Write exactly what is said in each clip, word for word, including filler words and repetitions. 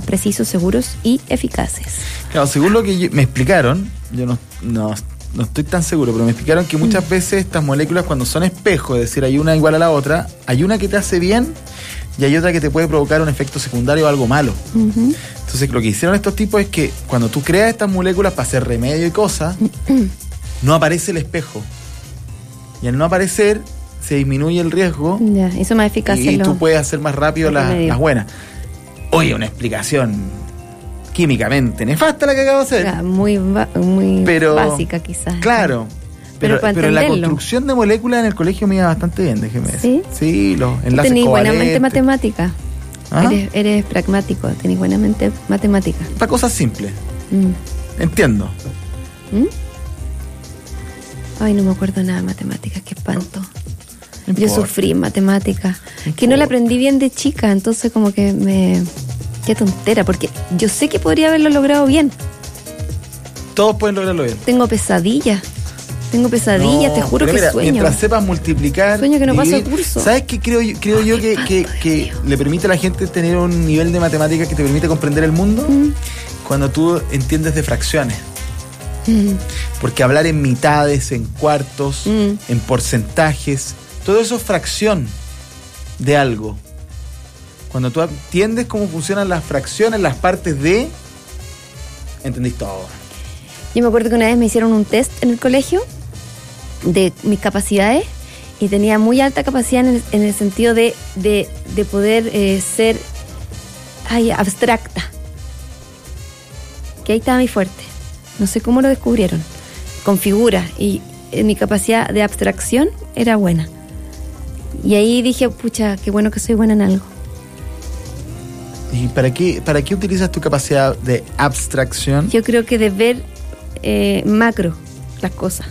precisos, seguros y eficaces. Claro, según lo que yo, me explicaron, yo no, no, no estoy tan seguro, pero me explicaron que muchas mm. veces estas moléculas, cuando son espejos, es decir, hay una igual a la otra, hay una que te hace bien y hay otra que te puede provocar un efecto secundario o algo malo. Uh-huh. Entonces, lo que hicieron estos tipos es que cuando tú creas estas moléculas para hacer remedio y cosas, uh-huh. no aparece el espejo. Y al no aparecer, se disminuye el riesgo. Ya, eso es más eficaz. Y tú puedes hacer más rápido las, las buenas. Oye, una explicación químicamente nefasta la que acabo de hacer. Ya, muy ba- muy pero, básica quizás. Claro. Pero, pero, pero la construcción de moléculas en el colegio me iba bastante bien, déjeme decir. ¿Sí? Sí, los enlaces tenés covalentes. buena mente matemática. ¿Ah? Eres, eres pragmático, tenés buena mente matemática. Para cosas simples. Mm. Entiendo. ¿Mm? Ay, no me acuerdo nada de matemáticas, qué espanto. No Yo sufrí en matemáticas, no que no la aprendí bien de chica, entonces como que me... Qué tontera, porque yo sé que podría haberlo logrado bien. Todos pueden lograrlo bien. Tengo pesadillas. Tengo pesadillas, no, te juro que mira, sueño. Mientras sepas multiplicar... Sueño que no paso el curso. ¿Sabes qué creo yo, creo yo que, que, que le permite a la gente tener un nivel de matemáticas que te permite comprender el mundo? Mm. Cuando tú entiendes de fracciones. Mm. Porque hablar en mitades, en cuartos, mm. en porcentajes, todo eso es fracción de algo. Cuando tú entiendes cómo funcionan las fracciones, las partes de... Entendís todo. Yo me acuerdo que una vez me hicieron un test en el colegio de mis capacidades y tenía muy alta capacidad en el, en el sentido de, de, de poder eh, ser ay, abstracta. Que ahí estaba mi fuerte. No sé cómo lo descubrieron. Con figuras. Y eh, mi capacidad de abstracción era buena. Y ahí dije, pucha, qué bueno que soy buena en algo. ¿Y para qué, para qué utilizas tu capacidad de abstracción? Yo creo que de ver eh, macro las cosas.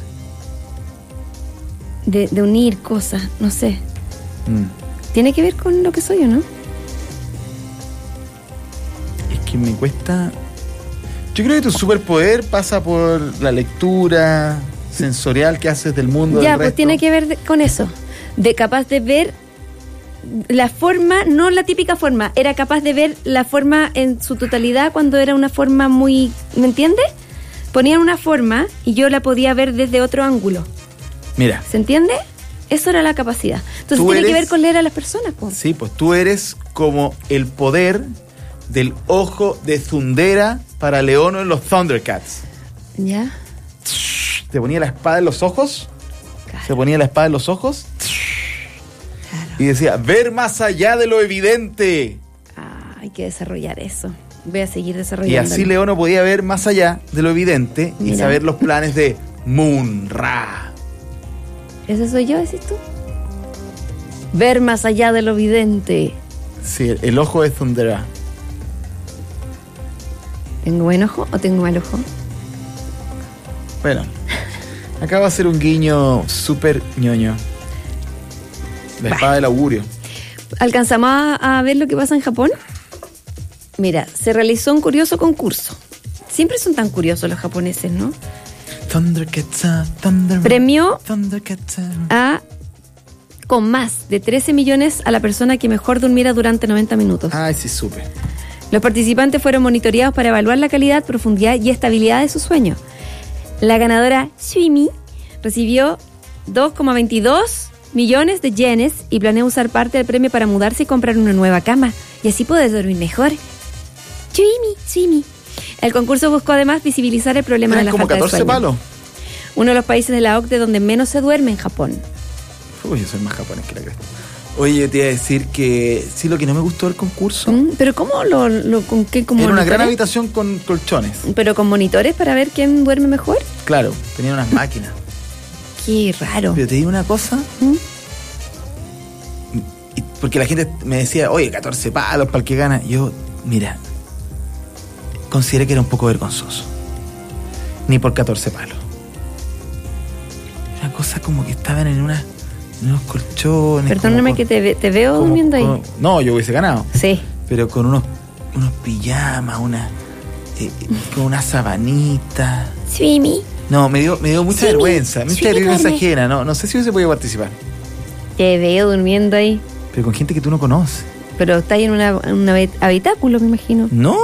De, de unir cosas, no sé. Mm. ¿Tiene que ver con lo que soy o no? Es que me cuesta... Yo creo que tu superpoder pasa por la lectura sensorial que haces del mundo. Ya, del pues resto. Tiene que ver de, con eso. De capaz de ver la forma, no la típica forma. Era capaz de ver la forma en su totalidad cuando era una forma muy... ¿Me entiendes? Ponían una forma y yo la podía ver desde otro ángulo. Mira. ¿Se entiende? Eso era la capacidad. Entonces tiene eres, que ver con leer a las personas, po. Sí, pues tú eres como el poder del ojo de Thundera para Leono en los Thundercats. ¿Ya? Te ponía la espada en los ojos. Claro. Se ponía la espada en los ojos. Claro. Y decía, ver más allá de lo evidente. Ah, hay que desarrollar eso. Voy a seguir desarrollando. Y así Leono podía ver más allá de lo evidente. Mira. Y saber los planes de Mun-Ra. ¿Ese soy yo, decís tú? Ver más allá de lo evidente. Sí, el, el ojo de Thundera. ¿Tengo buen ojo o tengo mal ojo? Bueno, acá va a ser un guiño súper ñoño. La espada bah. del augurio. ¿Alcanzamos a, a ver lo que pasa en Japón? Mira, se realizó un curioso concurso. Siempre son tan curiosos los japoneses, ¿no? Thundercats, Thunder, Premió Thundercats. a con más de trece millones a la persona que mejor durmiera durante noventa minutos. Ay, sí supe. Los participantes fueron monitoreados para evaluar la calidad, profundidad y estabilidad de su sueño. La ganadora Suimi recibió dos coma veintidós millones de yenes y planea usar parte del premio para mudarse y comprar una nueva cama y así poder dormir mejor. Suimi, Suimi. El concurso buscó además visibilizar el problema de la falta de sueño. como catorce palos. Uno de los países de la O C D E donde menos se duerme en Japón. Uy, yo soy más japonés que la cresta. Oye, te iba a decir que sí, lo que no me gustó del concurso. ¿Mm? ¿Pero cómo? Lo, lo, ¿Con qué? ¿Con Era monitores? una gran habitación con colchones. ¿Pero con monitores para ver quién duerme mejor? Claro, tenía unas máquinas. Qué raro. Pero te digo una cosa. ¿Mm? Porque la gente me decía, oye, catorce palos para el que gana. Yo, mira, consideré que era un poco vergonzoso. Ni por catorce palos. Una cosa como que estaban en una... unos colchones. Perdóname con, que te, te veo como, durmiendo ahí. Con, no, yo hubiese ganado. Sí. Pero con unos, unos pijamas, una, eh, con una sabanita. Swimi. No, me dio, me dio mucha Swimi. vergüenza. Mucha Swimi vergüenza duerme. ajena. No, no sé si hubiese podido participar. Te veo durmiendo ahí. Pero con gente que tú no conoces. Pero está ahí en una, en un habitáculo, me imagino. No.